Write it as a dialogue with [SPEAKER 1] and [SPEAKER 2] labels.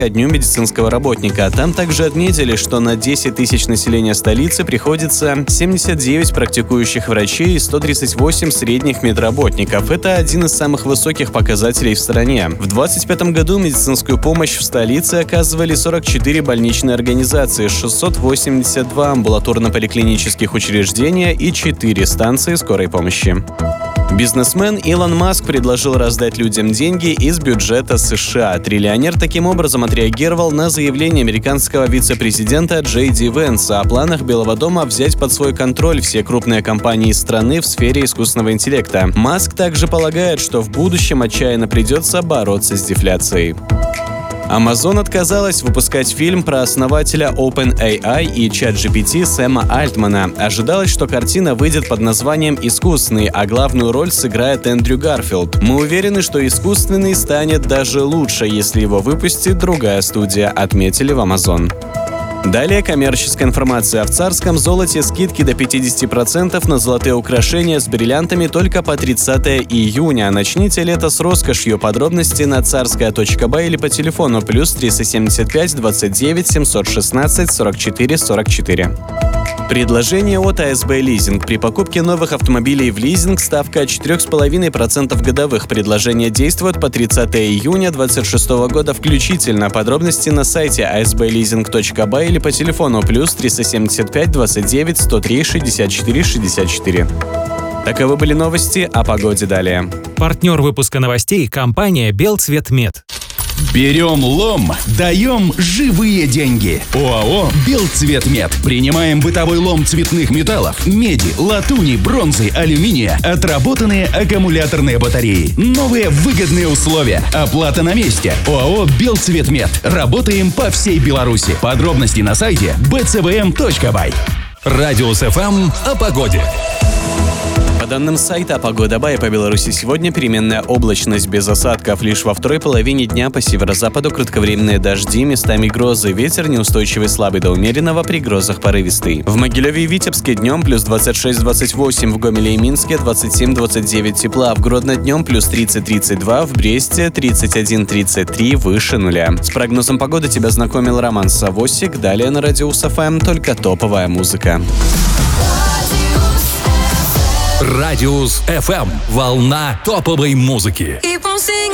[SPEAKER 1] ко Дню медицинского работника. Там также отметили, что на 10 тысяч населения столицы приходится 79 практикующих врачей и 138 средних медработников. Это один из самых высоких показателей в стране. В 2025 году медицинскую помощь в столице оказывали 44 больничные организации, 682 амбулаторно-поликлинических учреждения и 4 станции скорой помощи. Бизнесмен Илон Маск предложил раздать людям деньги из бюджета США. Триллионер таким образом отреагировал на заявление американского вице-президента Джей Ди Венса о планах Белого дома взять под свой контроль все крупные компании страны в сфере искусственного интеллекта. Маск также полагает, что в будущем отчаянно придется бороться с дефляцией. Amazon отказалась выпускать фильм про основателя OpenAI и ChatGPT Сэма Альтмана. Ожидалось, что картина выйдет под названием «Искусственный», а главную роль сыграет Эндрю Гарфилд. Мы уверены, что «Искусственный» станет даже лучше, если его выпустит другая студия, отметили в Amazon. Далее коммерческая информация. В Царском золоте скидки до 50% на золотые украшения с бриллиантами только по 30 июня. Начните лето с роскошью. Подробности на царская.бай или по телефону +375 29 716 44 44. Предложение от АСБ Лизинг. При покупке новых автомобилей в лизинг ставка от 4,5% годовых. Предложение действует по 30 июня 2026 года включительно. Подробности на сайте asbleasing.by или по телефону +375 29 103 64 64. Таковы были новости, о погоде далее.
[SPEAKER 2] Партнер выпуска новостей – компания «Белцветмет».
[SPEAKER 3] Берем лом, даем живые деньги. ОАО «Белцветмет». Принимаем бытовой лом цветных металлов, меди, латуни, бронзы, алюминия, отработанные аккумуляторные батареи. Новые выгодные условия. Оплата на месте. ОАО «Белцветмет». Работаем по всей Беларуси. Подробности на сайте bcvm.by.
[SPEAKER 4] Радиус ФМ о погоде.
[SPEAKER 1] По данным сайта «Погода.бай», по Беларуси сегодня переменная облачность без осадков. Лишь во второй половине дня по северо-западу кратковременные дожди, местами грозы. Ветер неустойчивый слабый до умеренного, при грозах порывистый. В Могилеве и Витебске днем +26-28, в Гомеле и Минске 27-29 тепла, в Гродно днем +30-32, в Бресте 31-33, выше нуля. С прогнозом погоды тебя знакомил Роман Савосик. Далее на Радиус ФМ только топовая музыка.
[SPEAKER 4] Радиус ФМ. Волна топовой музыки.